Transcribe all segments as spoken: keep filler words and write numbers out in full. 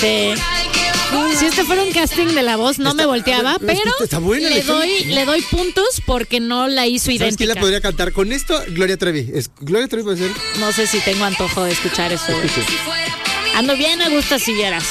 Este... Si este fuera un casting de La Voz, no está, me volteaba, ver, pero está buena, le, doy, le doy puntos porque no la hizo idéntica. ¿Sabes quién la podría cantar? Con esto, Gloria Trevi. ¿Es, ¿Gloria Trevi puede ser? No sé si tengo antojo de escuchar eso. Ando bien a gusto si vieras.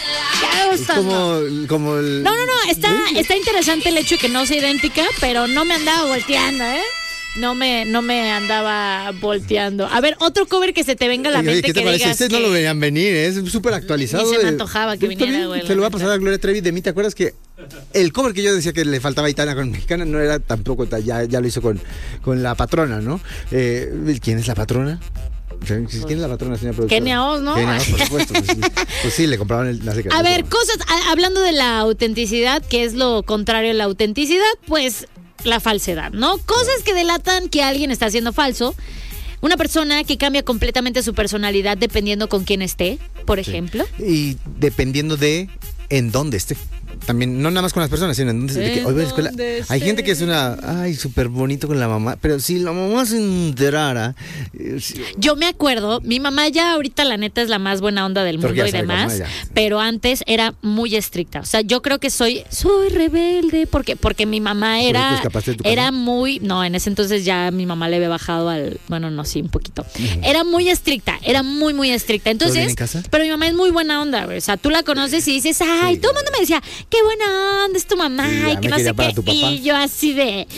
Ya me gusta. Como, como el... No, no, no, está, está interesante el hecho de que no sea idéntica, pero no me andaba volteando, ¿eh? No me, no me andaba volteando. A ver, otro cover que se te venga a la Oye, mente ¿qué te que parece? digas Este que... no lo veían venir, ¿eh? Es súper actualizado. Y se me de... antojaba que viniera, güey. Se lo va a pasar a Gloria Trevi. De mí, ¿te acuerdas que el cover que yo decía que le faltaba a Aitana con Mexicana no era tampoco, ya, ya lo hizo con, con La Patrona, ¿no? Eh, ¿Quién es La Patrona? ¿Quién es la patrona, señora productora? Kenia Oz, ¿no? Kenia Oz, por supuesto. Pues sí, pues sí, le compraban el, la secretaria. A ver, cosas, a, hablando de la autenticidad, que es lo contrario a la autenticidad, pues la falsedad, ¿no? Cosas que delatan que alguien está siendo falso. Una persona que cambia completamente su personalidad dependiendo con quién esté, por ejemplo. Sí. Y dependiendo de en dónde esté. También, no nada más con las personas, sino en dónde, de que hoy voy a la escuela. Hay gente que es una, ay, súper bonito con la mamá, pero si la mamá se enterara. Eh, si... Yo me acuerdo, mi mamá ya ahorita la neta es la más buena onda del mundo y demás, pero antes era muy estricta. O sea, yo creo que soy, soy rebelde, porque, porque mi mamá era, era muy, no, en ese entonces ya mi mamá le había bajado al, bueno, no, sí, un poquito. Uh-huh. Era muy estricta, era muy, muy estricta. Entonces, en casa? Pero mi mamá es muy buena onda, güey. O sea, tú la conoces y dices, ay, sí, todo el mundo me decía, qué buena onda es tu mamá, y, y que no sé qué. Y yo así de,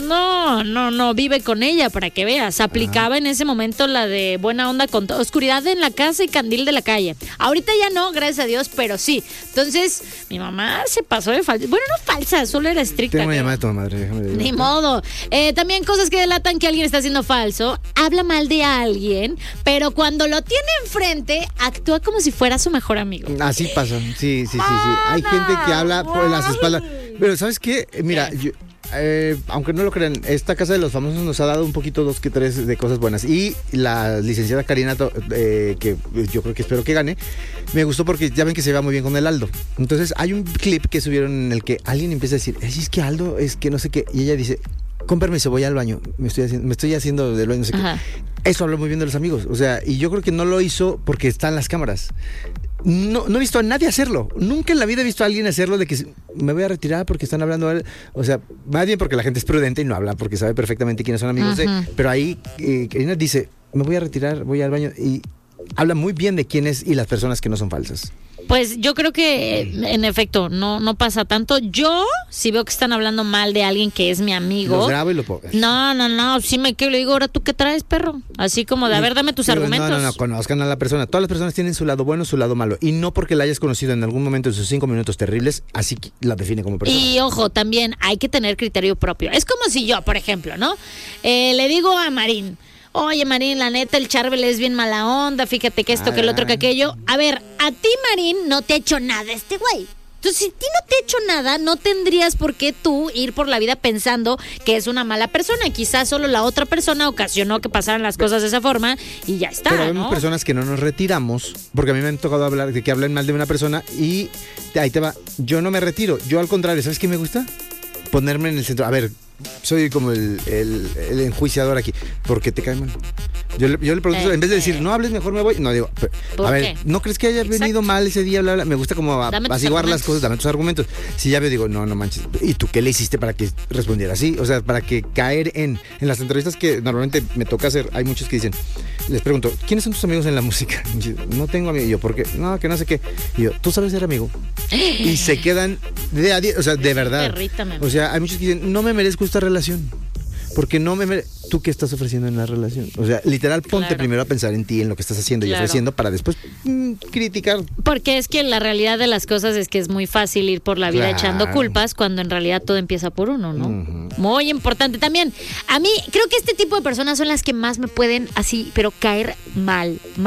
no, no, no, vive con ella para que veas. Aplicaba en ese momento la de buena onda con todo, oscuridad en la casa y candil de la calle. Ahorita ya no, gracias a Dios, pero sí. Entonces, mi mamá se pasó de falsa. Bueno, no falsa, solo era estricta. Tengo una llamada de tu madre, déjame decir. Ni modo. Eh, también cosas que delatan que alguien está siendo falso. Habla mal de alguien, pero cuando lo tiene enfrente, actúa como si fuera su mejor amigo. Así pasa, sí, sí, sí, sí. Hay gente que habla por las espaldas. Pero, ¿sabes qué? Mira, yo, eh, aunque no lo crean, esta Casa de los Famosos nos ha dado un poquito, dos que tres de cosas buenas. Y la licenciada Karina, eh, que yo creo que espero que gane, me gustó porque ya ven que se va muy bien con el Aldo. Entonces, hay un clip que subieron en el que alguien empieza a decir, es que Aldo, es que no sé qué. Y ella dice, con permiso, voy al baño, me estoy haciendo, me estoy haciendo del baño, no sé Ajá. qué. Eso habló muy bien de los amigos. O sea, y yo creo que no lo hizo porque están las cámaras. No, no he visto a nadie hacerlo. Nunca en la vida he visto a alguien hacerlo de que me voy a retirar porque están hablando. O sea, más bien porque la gente es prudente y no habla porque sabe perfectamente quiénes son amigos de. Pero ahí eh, Karina dice, me voy a retirar, voy al baño. Y habla muy bien de quiénes y las personas que no son falsas. Pues yo creo que en efecto no, no pasa tanto. Yo, si veo que están hablando mal de alguien que es mi amigo, lo grabo y lo pongo. No, no, no, sí me quedo y le digo, ahora tú qué traes, perro. Así como de, a ver, dame tus Pero argumentos. No, no, no, conozcan a la persona. Todas las personas tienen su lado bueno, su lado malo. Y no porque la hayas conocido en algún momento en sus cinco minutos terribles, así la define como persona. Y ojo, también hay que tener criterio propio. Es como si yo, por ejemplo, ¿no? Eh, le digo a Marín, oye, Marín, la neta, el Charbel es bien mala onda, fíjate que esto, ah, que el otro, que aquello. A ver, a ti, Marín, no te ha hecho nada este güey. Entonces, si a ti no te ha hecho nada, no tendrías por qué tú ir por la vida pensando que es una mala persona. Quizás solo la otra persona ocasionó que pasaran las cosas de esa forma y ya está, Pero vemos ¿no? personas que no nos retiramos, porque a mí me han tocado hablar de que hablan mal de una persona y ahí te va. Yo no me retiro, yo al contrario, ¿sabes qué me gusta? Ponerme en el centro. A ver, soy como el, el, el enjuiciador aquí. ¿Por qué te cae mal? Yo le, yo le pregunto, eh, en vez de decir, no hables, mejor me voy. No, digo, a ver, qué? ¿no crees que haya Exacto. venido mal ese día? Bla, bla? Me gusta como apaciguar las cosas, dame tus argumentos. Si ya veo, digo, no, no manches. ¿Y tú qué le hiciste para que respondiera así? O sea, para que caer en, en las entrevistas que normalmente me toca hacer, hay muchos que dicen, les pregunto, ¿quiénes son tus amigos en la música? No tengo amigos. Y yo, ¿por qué? No, que no sé qué. Y yo, ¿tú sabes ser amigo? Y se quedan de a diez, o sea, de verdad. Derrítame. O sea, hay muchos que dicen, no me merezco esta relación. Porque no me mere... ¿Tú qué estás ofreciendo en la relación? O sea, literal, ponte claro. primero a pensar en ti, en lo que estás haciendo claro. y ofreciendo para después mmm, criticar. Porque es que la realidad de las cosas es que es muy fácil ir por la vida claro. echando culpas cuando en realidad todo empieza por uno, ¿no? Uh-huh. Muy importante también. A mí creo que este tipo de personas son las que más me pueden así, pero caer mal, mal.